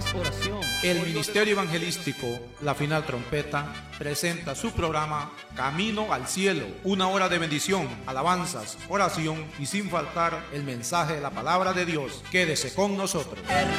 oración. El Ministerio Evangelístico La Final Trompeta presenta su programa Camino al Cielo, una hora de bendición, alabanzas, oración y sin faltar el mensaje de la palabra de Dios. Quédese con nosotros.